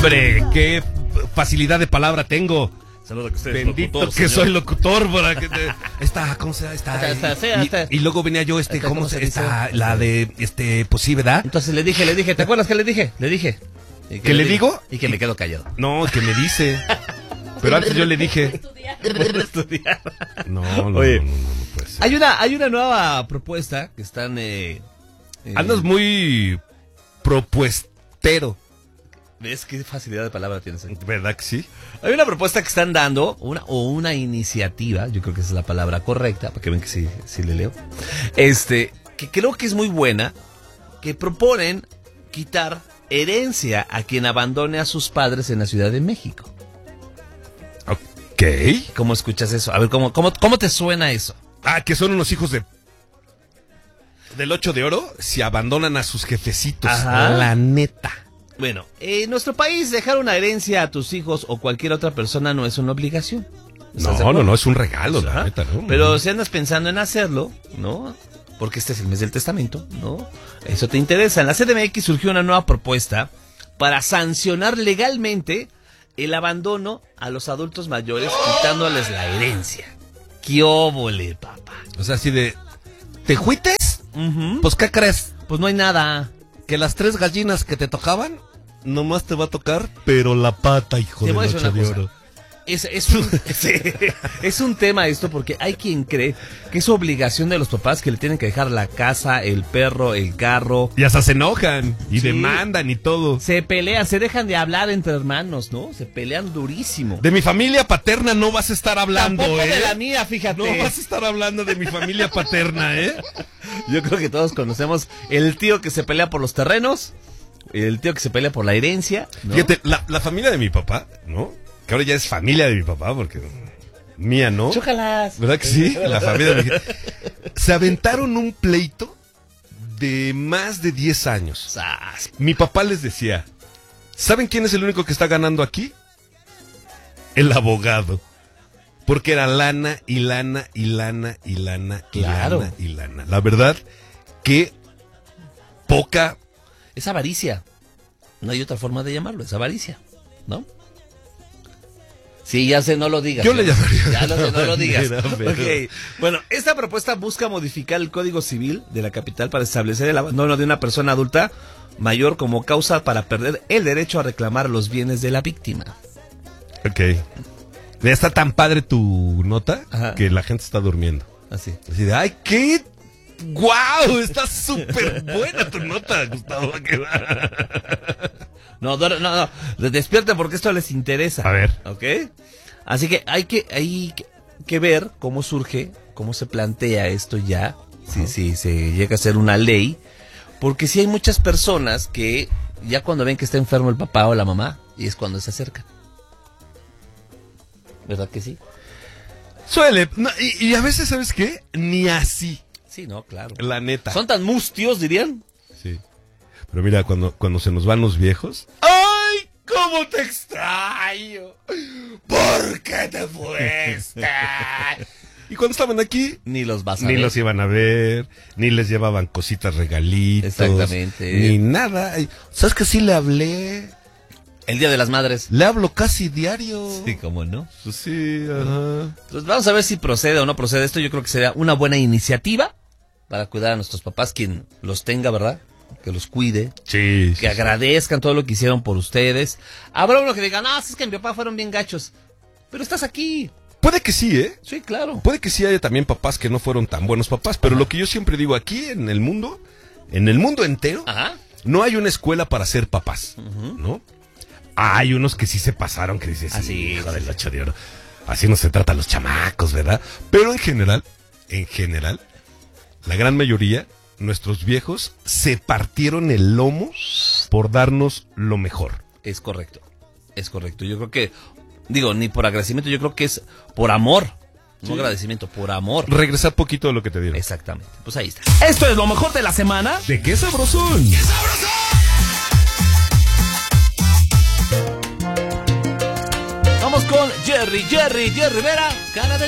Hombre, qué facilidad de palabra tengo. Saludos que usted Bendito locutor, que señor. soy locutor para que ¿cómo se llama? Y luego venía yo ¿cómo se está? La de pues sí, ¿verdad? Entonces le dije, ¿te acuerdas que le dije? Le dije. ¿Qué le digo? Y que me quedo callado. No, que me dice. Pero antes yo le dije. Por estudiar. No, Oye, no puede ser. Hay una nueva propuesta que están... Andas muy propuestero. ¿Ves qué facilidad de palabra tienes? ¿Verdad que sí? Hay una propuesta que están dando, una iniciativa, yo creo que esa es la palabra correcta, para que ven que sí le leo, que creo que es muy buena, que proponen quitar herencia a quien abandone a sus padres en la Ciudad de México. Ok. ¿Cómo escuchas eso? A ver, ¿cómo te suena eso? Ah, que son unos hijos del 8 de oro si abandonan a sus jefecitos. Ajá. La neta. Bueno, en nuestro país dejar una herencia a tus hijos o cualquier otra persona no es una obligación. No, es un regalo, la neta, ¿no? Pero si andas pensando en hacerlo, ¿no? Porque este es el mes del testamento, ¿no? Eso te interesa. En la CDMX surgió una nueva propuesta para sancionar legalmente el abandono a los adultos mayores quitándoles la herencia. ¡Qué óvole, papá! O sea, así de... ¿Te juites? Uh-huh. Pues, ¿qué crees? Pues no hay nada. Que las 3 gallinas que te tocaban, nomás te va a tocar, pero la pata, hijo del 8 de oro. Es un tema esto porque hay quien cree que es obligación de los papás que le tienen que dejar la casa, el perro, el carro. Y hasta se enojan y Sí. demandan y todo. Se pelean, se dejan de hablar entre hermanos, ¿no? Se pelean durísimo. De mi familia paterna no vas a estar hablando, Tampoco ¿eh? de la mía, fíjate. No vas a estar hablando de mi familia paterna, ¿eh? Yo creo que todos conocemos el tío que se pelea por los terrenos, el tío que se pelea por la herencia, ¿no? Fíjate, la familia de mi papá, ¿no? Que ahora ya es familia de mi papá, porque mía no. Chócalas. ¿Verdad que sí? La familia de mi... Se aventaron un pleito de más de 10 años. Sas. Mi papá les decía, ¿saben quién es el único que está ganando aquí? El abogado. Porque era lana y lana y lana y lana y Claro. lana y lana. La verdad que poca... Es avaricia. No hay otra forma de llamarlo, es avaricia, ¿no? Sí, ya sé, no lo digas. Yo le llamaría. Ya lo sé, no lo digas. Pero- Ok. Bueno, esta propuesta busca modificar el Código Civil de la capital para establecer el abandono de una persona adulta mayor como causa para perder el derecho a reclamar los bienes de la víctima. Ok. Ya está tan padre tu nota. Ajá. Que la gente está durmiendo. Así. Así de, ¡ay, qué! ¡Guau! Está súper buena tu nota, Gustavo. No, despierten porque esto les interesa. A ver. ¿Ok? Así que hay que ver cómo surge, cómo se plantea esto ya, si se llega a ser una ley, porque sí hay muchas personas que ya cuando ven que está enfermo el papá o la mamá, y es cuando se acercan. ¿Verdad que sí? Suele. No, y a veces, ¿sabes qué? Ni así. Sí, no, claro. La neta. Son tan mustios, dirían. Sí. Pero mira, cuando se nos van los viejos. ¡Ay! ¿Cómo te extraño? ¿Por qué te fuiste? Y cuando estaban aquí, Ni los vas a ni ver. los iban a ver, ni les llevaban cositas, regalitos. Exactamente. Ni nada. Ay, ¿sabes que sí le hablé? El Día de las Madres. Le hablo casi diario. Sí, cómo no. Pues sí, ajá. Pues vamos a ver si procede o no procede esto. Yo creo que sería una buena iniciativa para cuidar a nuestros papás, quien los tenga, ¿verdad? Que los cuide, Sí. que agradezcan todo lo que hicieron por ustedes. Habrá uno que diga, no, es que mi papá fueron bien gachos. Pero estás aquí. Puede que sí, ¿eh? Sí, claro. Puede que sí haya también papás que no fueron tan buenos papás, pero lo que yo siempre digo aquí en el mundo entero, Ajá. no hay una escuela para ser papás, ¿no? Hay unos que sí se pasaron, que dices, Así, hijo del 8 de oro. Así no se trata a los chamacos, ¿verdad? Pero en general, la gran mayoría, nuestros viejos se partieron el lomo por darnos lo mejor. Es correcto. Es correcto. Yo creo que, digo, ni por agradecimiento, yo creo que es por amor. No agradecimiento, por amor. Regresar poquito de lo que te dieron. Exactamente. Pues ahí está. Esto es lo mejor de la semana. ¿De qué sabrosón? Vamos con Jerry Rivera, cara de